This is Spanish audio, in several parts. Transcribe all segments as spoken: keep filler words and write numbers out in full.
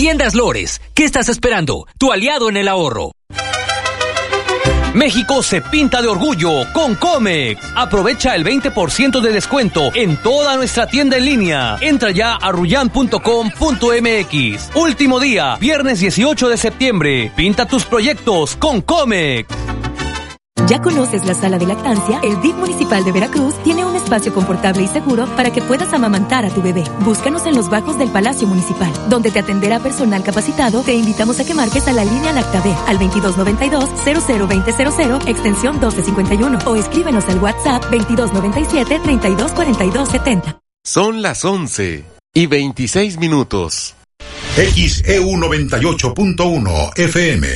Tiendas Lores, ¿qué estás esperando? Tu aliado en el ahorro. México se pinta de orgullo con Comex. Aprovecha el veinte por ciento de descuento en toda nuestra tienda en línea. Entra ya a ruyan punto com punto m x. Último día, viernes dieciocho de septiembre. Pinta tus proyectos con Comex. ¿Ya conoces la sala de lactancia? El D I F Municipal de Veracruz tiene un espacio confortable y seguro para que puedas amamantar a tu bebé. Búscanos en los bajos del Palacio Municipal, donde te atenderá personal capacitado. Te invitamos a que marques a la línea Lactabe al veintidós noventa y dos, cero cero veinte cero cero, extensión doce cincuenta y uno, o escríbenos al WhatsApp veintidós noventa y siete, treinta y dos cuarenta y dos setenta. Son las once y veintiséis minutos. X E U noventa y ocho punto uno F M.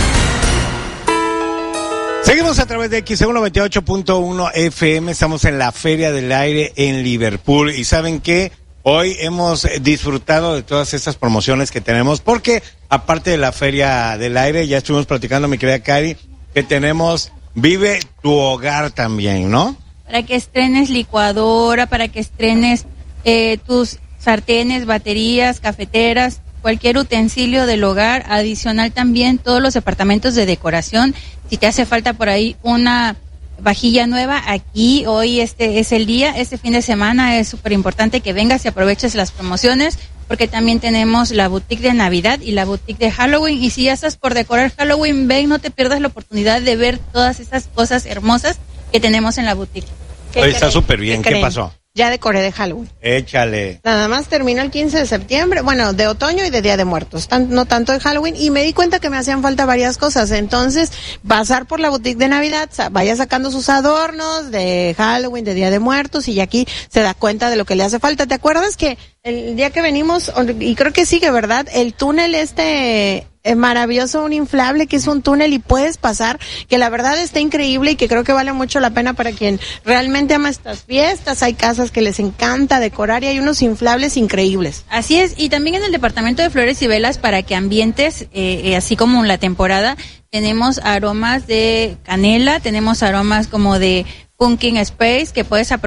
Seguimos a través de X E U noventa y ocho punto uno F M, estamos en la Feria del Aire en Liverpool y ¿saben qué? Hoy hemos disfrutado de todas estas promociones que tenemos porque aparte de la Feria del Aire, ya estuvimos platicando, mi querida Cari, que tenemos Vive tu Hogar también, ¿no? Para que estrenes licuadora, para que estrenes eh, tus sartenes, baterías, cafeteras, cualquier utensilio del hogar, adicional también todos los departamentos de decoración. Si te hace falta por ahí una vajilla nueva, aquí hoy este es el día, este fin de semana es súper importante que vengas y aproveches las promociones, porque también tenemos la boutique de Navidad y la boutique de Halloween, y si ya estás por decorar Halloween, ven, no te pierdas la oportunidad de ver todas esas cosas hermosas que tenemos en la boutique. Hoy está súper bien, ¿qué, ¿qué pasó? Ya decoré de Halloween. Échale. Nada más termina el quince de septiembre, bueno, de otoño y de Día de Muertos, tan, no tanto de Halloween, y me di cuenta que me hacían falta varias cosas, entonces pasar por la boutique de Navidad, vaya sacando sus adornos de Halloween, de Día de Muertos, y aquí se da cuenta de lo que le hace falta. ¿Te acuerdas que el día que venimos, y creo que sigue, ¿verdad? El túnel este... maravilloso, un inflable que es un túnel y puedes pasar, que la verdad está increíble y que creo que vale mucho la pena para quien realmente ama estas fiestas. Hay casas que les encanta decorar y hay unos inflables increíbles. Así es, y también en el departamento de flores y velas para que ambientes, eh, eh, así como en la temporada, tenemos aromas de canela, tenemos aromas como de pumpkin space que puedes aprovechar